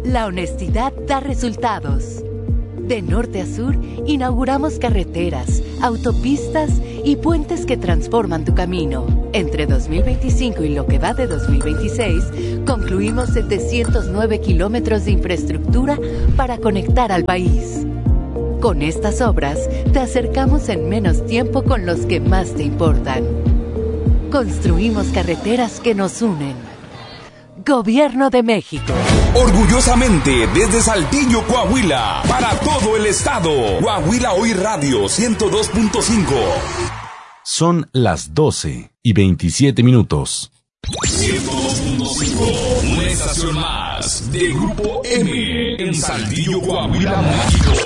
La honestidad da resultados. De norte a sur, inauguramos carreteras, autopistas y puentes que transforman tu camino. Entre 2025 y lo que va de 2026, concluimos 709 kilómetros de infraestructura para conectar al país. Con estas obras, te acercamos en menos tiempo con los que más te importan. Construimos carreteras que nos unen. Gobierno de México. Orgullosamente desde Saltillo, Coahuila, para todo el estado. Coahuila Hoy Radio 102.5. Son las 12:27. 102.5, una estación más de Grupo M en Saltillo, Coahuila, México.